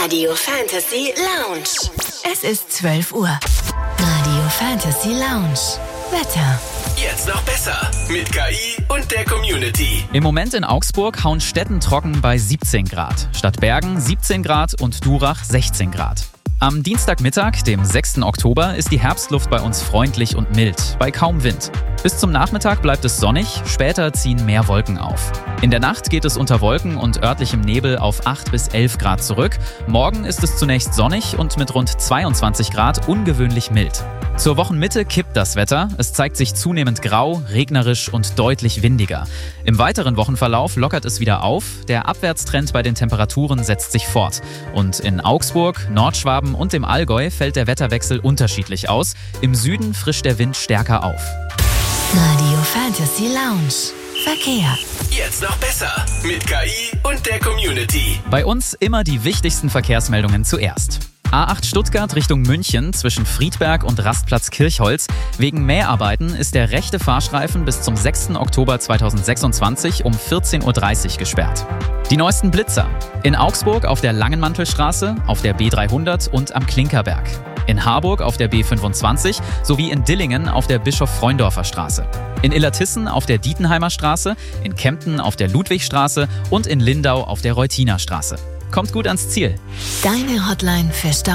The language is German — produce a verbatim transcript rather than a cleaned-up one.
Radio Fantasy Lounge. Es ist zwölf Uhr. Radio Fantasy Lounge. Wetter. Jetzt noch besser mit K I und der Community. Im Moment in Augsburg hauen Städten trocken bei siebzehn Grad. Stadtbergen siebzehn Grad und Durach sechzehn Grad. Am Dienstagmittag, dem sechsten Oktober, ist die Herbstluft bei uns freundlich und mild, bei kaum Wind. Bis zum Nachmittag bleibt es sonnig, später ziehen mehr Wolken auf. In der Nacht geht es unter Wolken und örtlichem Nebel auf acht bis elf Grad zurück. Morgen ist es zunächst sonnig und mit rund zweiundzwanzig Grad ungewöhnlich mild. Zur Wochenmitte kippt das Wetter. Es zeigt sich zunehmend grau, regnerisch und deutlich windiger. Im weiteren Wochenverlauf lockert es wieder auf. Der Abwärtstrend bei den Temperaturen setzt sich fort. Und in Augsburg, Nordschwaben und dem Allgäu fällt der Wetterwechsel unterschiedlich aus. Im Süden frischt der Wind stärker auf. Radio Fantasy Lounge. Verkehr. Jetzt noch besser mit K I und der Community. Bei uns immer die wichtigsten Verkehrsmeldungen zuerst. A acht Stuttgart Richtung München zwischen Friedberg und Rastplatz Kirchholz. Wegen Mäharbeiten ist der rechte Fahrstreifen bis zum sechsten Oktober zweitausendsechsundzwanzig um vierzehn Uhr dreißig gesperrt. Die neuesten Blitzer. In Augsburg auf der Langenmantelstraße, auf der B dreihundert und am Klinkerberg. In Harburg auf der B fünfundzwanzig sowie in Dillingen auf der Bischof-Freundorfer Straße. In Illertissen auf der Dietenheimer Straße, in Kempten auf der Ludwigstraße und in Lindau auf der Reutinerstraße. Kommt gut ans Ziel. Deine Hotline für Stau.